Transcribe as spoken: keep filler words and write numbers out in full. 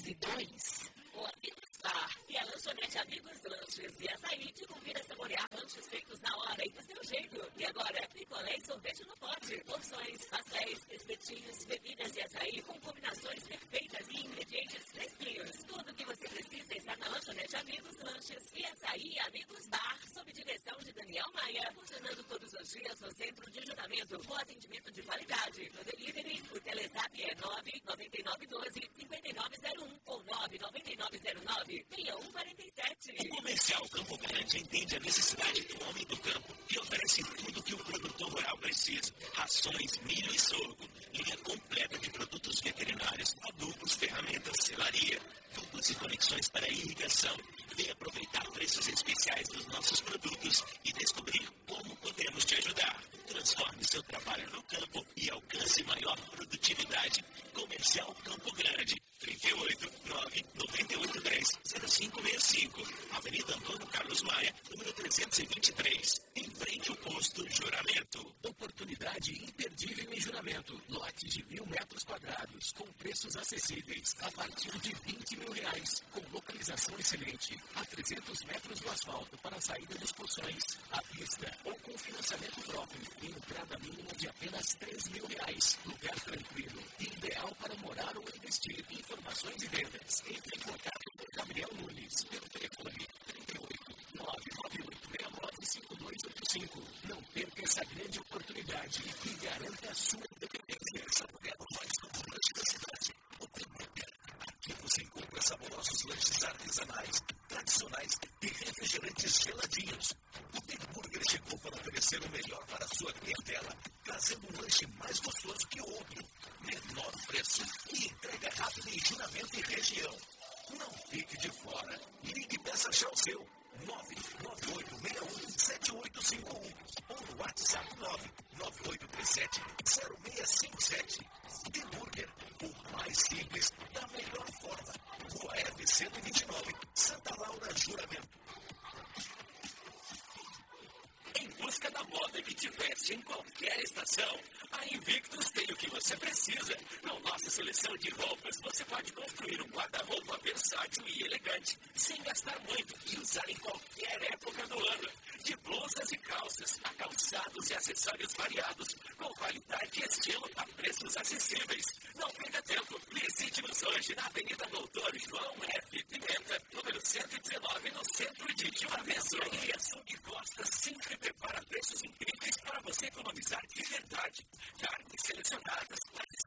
e dois. O Amigos Bar e a lanchonete Amigos Lanches e Açaí te convida a saborear lanches feitos na hora e do seu jeito. E agora, picolé e sorvete no pote. Porções, pastéis, espetinhos, bebidas e açaí com combinações perfeitas e ingredientes fresquinhos. Tudo o que você precisa está na lanchonete Amigos Lanches e Açaí Amigos Bar, sob direção de Daniel Maia, funcionando todos os dias no centro de agendamento com atendimento de qualidade. No delivery, o Telezap é nove nove nove um dois cinco nove zero um ou nove nove nove zero nove seis um quatro sete. O Comercial Campo Grande entende a necessidade do homem do campo e oferece tudo que o produtor rural precisa: rações, milho e sorgo, linha completa de produtos veterinários, adubos, ferramentas, selaria, tubos e conexões para irrigação. Venha aproveitar preços especiais dos nossos produtos e descobrir como podemos te ajudar. Transforme seu trabalho no campo e alcance maior produtividade. Comercial Campo Grande, trinta e oito, nove nove oito um zero, zero cinco seis cinco, Avenida Antônio Carlos Maia, número trezentos e vinte e três, em frente ao posto Juramento. Oportunidade imperdível em Juramento. Lote de mil metros quadrados, com preços acessíveis, a partir de vinte mil reais, com localização excelente, a trezentos metros do asfalto para a saída dos poções, à vista ou com financiamento próprio, e entrada mínima de apenas três mil reais. Lugar tranquilo, ideal para morar ou investir. Informações e vendas. Entre em contato com Gabriel Nunes pelo telefone trinta e oito, nove nove oito seis nove cinco dois oito cinco. Não perca essa grande oportunidade e garanta a sua independência. Saborear o mais novo lanche da cidade. O Demurger. Aqui você encontra saborosos lanches artesanais, tradicionais e refrigerantes geladinhos. O Demurger chegou para oferecer o melhor para a sua clientela, trazendo um lanche mais gostoso que o outro, menor preço e entrega rápida em Juramento e região. Não fique de fora. Ligue e peça já o seu. nove nove oito seis um sete oito cinco um ou no WhatsApp nove nove oito três sete zero seis cinco sete. Demurger, o mais simples, da melhor forma. Rua F cento e vinte e nove, Santa Laura, Juramento. Em busca da moda que te veste em qualquer estação, a Invictus tem o que você precisa. Na nossa seleção de roupas, você pode construir um guarda-roupa versátil e elegante, sem gastar muito e usar em qualquer época do ano. De blusas e calças, a calçados e acessórios variados, com qualidade e estilo a preços acessíveis. Não perca tempo, visite-nos hoje na Avenida Doutor João F. Pimenta, número cento e dezenove, no centro de Juramento. E a Sub Costa sempre prepara preços incríveis para você economizar de verdade. Carnes selecionadas,